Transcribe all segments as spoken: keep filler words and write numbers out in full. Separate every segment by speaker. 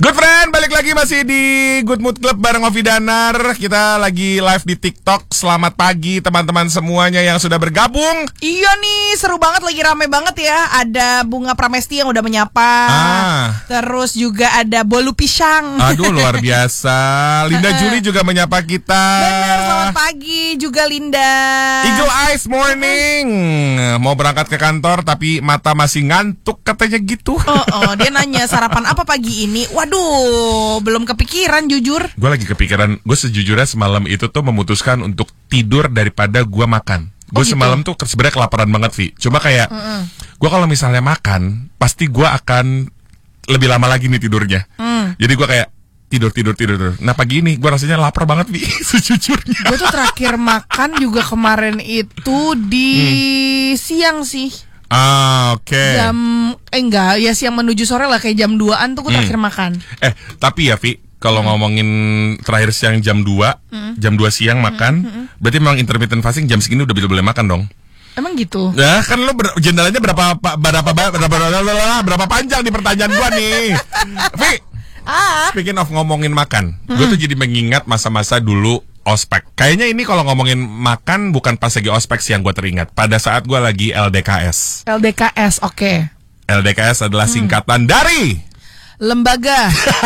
Speaker 1: Good friend, balik lagi masih di Good Mood Club bareng Ovi Danar. Kita lagi live di TikTok. Selamat pagi teman-teman semuanya yang sudah bergabung.
Speaker 2: Iya nih, seru banget, lagi rame banget ya. Ada Bunga Pramesti yang udah menyapa.
Speaker 1: Ah.
Speaker 2: Terus juga ada Bolu Pisang.
Speaker 1: Aduh, luar biasa. Linda Juli juga menyapa kita.
Speaker 2: Bener, selamat pagi juga Linda.
Speaker 1: Eagle Eyes morning. Mau berangkat ke kantor tapi mata masih ngantuk katanya gitu.
Speaker 2: Oh, oh, dia nanya sarapan apa pagi ini. Waduh, belum kepikiran jujur.
Speaker 1: Gue lagi kepikiran. Gue sejujurnya semalam itu tuh memutuskan untuk tidur daripada gue makan. Gue
Speaker 2: Oh, gitu?
Speaker 1: semalam tuh sebenarnya kelaparan banget, Vi. Cuma kayak
Speaker 2: Mm-mm.
Speaker 1: gue kalau misalnya makan, pasti gue akan lebih lama lagi nih tidurnya.
Speaker 2: Mm.
Speaker 1: Jadi gue kayak tidur tidur tidur. tidur. Nah pagi ini gue rasanya lapar banget, Vi. Sejujurnya.
Speaker 2: Gue tuh terakhir makan juga kemarin itu di
Speaker 1: Hmm.
Speaker 2: siang sih.
Speaker 1: Ah, oke. Okay.
Speaker 2: Jam eh enggak, ya siang menuju sore lah, kayak jam duaan tuh gue terakhir
Speaker 1: Hmm.
Speaker 2: makan.
Speaker 1: Eh, tapi ya, Vi, kalau
Speaker 2: Hmm.
Speaker 1: ngomongin terakhir siang jam dua,
Speaker 2: Hmm.
Speaker 1: jam dua siang makan,
Speaker 2: Hmm.
Speaker 1: berarti memang intermittent fasting jam segini udah boleh makan dong.
Speaker 2: Emang gitu?
Speaker 1: Nah, kan lo ber- jendelanya berapa pa- berapa berapa berapa, berapa, berapa panjang di pertanyaan gua nih. Vi,
Speaker 2: Ah.
Speaker 1: speaking of ngomongin makan, gue tuh jadi mengingat masa-masa dulu ospek. Kayaknya ini kalau ngomongin makan bukan pas lagi ospek sih yang gue teringat. Pada saat gue lagi L D K S.
Speaker 2: L D K S, oke.
Speaker 1: L D K S adalah singkatan dari
Speaker 2: Lembaga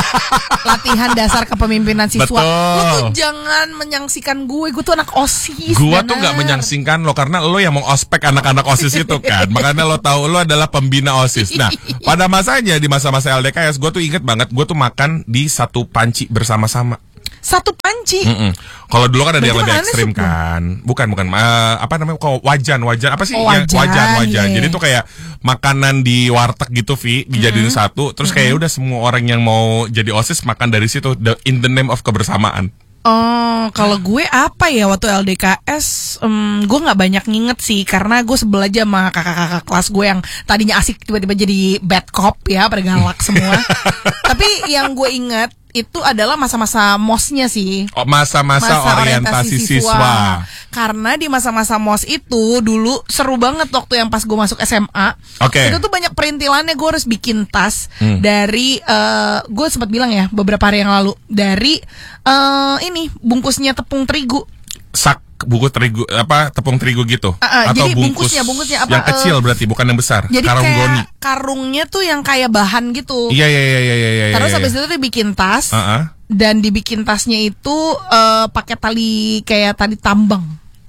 Speaker 2: Latihan Dasar Kepemimpinan Siswa.
Speaker 1: Betul.
Speaker 2: Lu tuh jangan menyaksikan gue, gue tuh anak OSIS.
Speaker 1: Gua
Speaker 2: Danar.
Speaker 1: tuh nggak menyangsingkan lo karena lo yang mau ospek anak-anak OSIS itu kan. Makanya lo tahu lo adalah pembina OSIS. Nah, pada masanya di masa-masa L D K S gue tuh inget banget gue tuh makan di satu panci bersama-sama.
Speaker 2: Satu panci.
Speaker 1: Mm-mm. Kalau dulu kan ada yang
Speaker 2: Berarti
Speaker 1: lebih
Speaker 2: makanannya
Speaker 1: ekstrim
Speaker 2: sup
Speaker 1: kan. Bukan bukan eh, apa namanya kok wajan wajan apa sih?
Speaker 2: Oh,
Speaker 1: Ya,
Speaker 2: wajan,
Speaker 1: wajan wajan.
Speaker 2: iya.
Speaker 1: Jadi tuh kayak makanan di warteg gitu, Vi, dijadiin satu. Terus kayak udah semua orang yang mau jadi OSIS makan dari situ the- in the name of kebersamaan.
Speaker 2: Oh, kalau gue apa ya waktu L D K S, em, gue nggak banyak nginget sih, karena gue sebel aja sama kakak-kakak kelas gue yang tadinya asik tiba-tiba jadi bad cop ya, pada galak semua. Tapi yang gue inget itu adalah masa-masa mosnya sih.
Speaker 1: Oh, masa-masa
Speaker 2: Masa
Speaker 1: orientasi siswa.
Speaker 2: Karena di masa-masa mos itu dulu seru banget waktu yang pas gue masuk S M A.
Speaker 1: Oke.
Speaker 2: Itu tuh banyak perintilannya, gue harus bikin tas
Speaker 1: Hmm.
Speaker 2: dari eh, gue sempat bilang ya beberapa hari yang lalu, dari eh, ini bungkusnya tepung terigu.
Speaker 1: Sak buku terigu apa tepung terigu gitu
Speaker 2: Uh, uh,
Speaker 1: atau
Speaker 2: jadi
Speaker 1: bungkus
Speaker 2: bungkusnya- bungkusnya apa,
Speaker 1: yang kecil
Speaker 2: uh,
Speaker 1: berarti bukan yang besar
Speaker 2: Jadi
Speaker 1: karung
Speaker 2: kayak
Speaker 1: goni.
Speaker 2: karungnya tuh yang kayak bahan gitu.
Speaker 1: Iya iya iya iya iya.
Speaker 2: Terus
Speaker 1: iya,
Speaker 2: habis
Speaker 1: iya.
Speaker 2: itu dibikin tas.
Speaker 1: Uh-uh.
Speaker 2: Dan dibikin tasnya itu eh, pakai tali kayak tali tambang.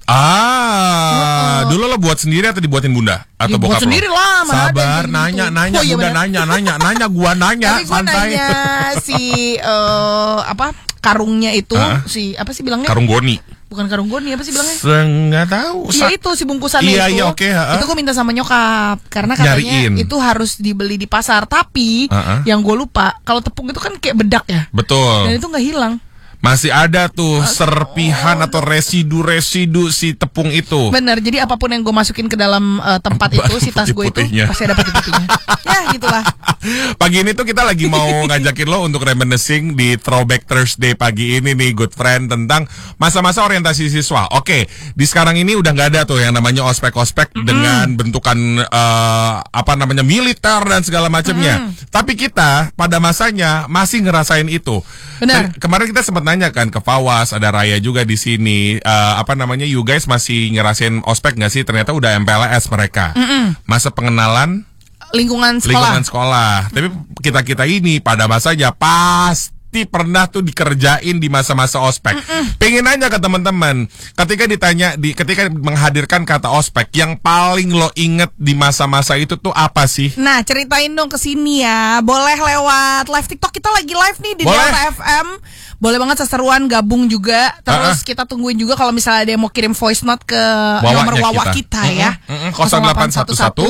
Speaker 1: Ah, dulu lo buat sendiri atau dibuatin bunda atau
Speaker 2: Dibuat
Speaker 1: bokap lo?
Speaker 2: sendiri lah, mana ada
Speaker 1: Sabar,
Speaker 2: yang
Speaker 1: nanya,
Speaker 2: gitu.
Speaker 1: nanya,
Speaker 2: Oh, iya
Speaker 1: bunda
Speaker 2: benar.
Speaker 1: nanya, nanya, nanya, gua nanya,
Speaker 2: Tapi gue
Speaker 1: santai.
Speaker 2: nanya si eh, apa karungnya itu,
Speaker 1: Hah?
Speaker 2: si apa sih bilangnya?
Speaker 1: Karung goni.
Speaker 2: Bukan karung goni, apa sih bilangnya?
Speaker 1: Enggak tahu.
Speaker 2: Iya
Speaker 1: Sa-
Speaker 2: itu si bungkusannya
Speaker 1: Iya,
Speaker 2: itu.
Speaker 1: iya, oke, ha-ha.
Speaker 2: Itu gue minta sama nyokap karena katanya
Speaker 1: Nyariin.
Speaker 2: itu harus dibeli di pasar. Tapi
Speaker 1: Ha-ha.
Speaker 2: yang gue lupa, kalau tepung itu kan kayak bedak ya. Dan
Speaker 1: Betul.
Speaker 2: itu nggak hilang.
Speaker 1: Masih ada tuh serpihan atau residu-residu si tepung itu.
Speaker 2: Bener, jadi apapun yang gue masukin ke dalam eh, tempat itu, si tas gue itu
Speaker 1: Putih-putihnya.
Speaker 2: pasti ada putih-putihnya. Ya gitulah.
Speaker 1: Pagi ini tuh kita lagi mau ngajakin lo untuk reminiscing di Throwback Thursday pagi ini nih, good friend, tentang masa-masa orientasi siswa. Oke, di sekarang ini udah nggak ada tuh yang namanya ospek-ospek dengan bentukan eh, apa namanya militer dan segala macamnya. Tapi kita pada masanya masih ngerasain itu.
Speaker 2: Benar.
Speaker 1: Ke- Kemarin kita sempat nanya kan ke Fawas, ada Raya juga di sini. Eh, apa namanya, you guys masih ngerasain ospek nggak sih? Ternyata udah M P L S mereka. Masa pengenalan
Speaker 2: Lingkungan sekolah.
Speaker 1: lingkungan sekolah. Tapi kita-kita ini pada masanya pasti pernah tuh dikerjain di masa-masa ospek. Pengen nanya ke teman-teman, ketika ditanya di ketika menghadirkan kata ospek, yang paling lo inget di masa-masa itu tuh apa sih?
Speaker 2: Nah, ceritain dong ke sini ya. Boleh lewat live TikTok, kita lagi live nih di
Speaker 1: Boleh.
Speaker 2: Delta F M. Boleh banget seseruan gabung juga. Terus
Speaker 1: Ah, ah.
Speaker 2: kita tungguin juga kalau misalnya ada yang mau kirim voice note ke
Speaker 1: Wawanya
Speaker 2: nomor wawa
Speaker 1: kita.
Speaker 2: kita, ya.
Speaker 1: Mm-mm, mm-mm, nol delapan satu satu.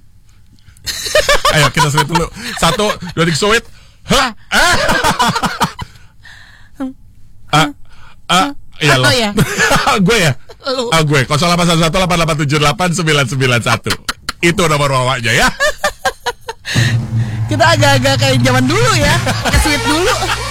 Speaker 1: Ayo kita sweet dulu. Satu, dua, tiga, sweet. Hah? Ah. Ah. Ah. Iya
Speaker 2: Atau
Speaker 1: lo.
Speaker 2: ya?
Speaker 1: Gue ya?
Speaker 2: Lu.
Speaker 1: Ah, gue nol delapan satu satu delapan delapan tujuh delapan sembilan sembilan satu. Itu nomor wawanya ya.
Speaker 2: Kita agak-agak kayak zaman dulu ya. Pakai sweet dulu.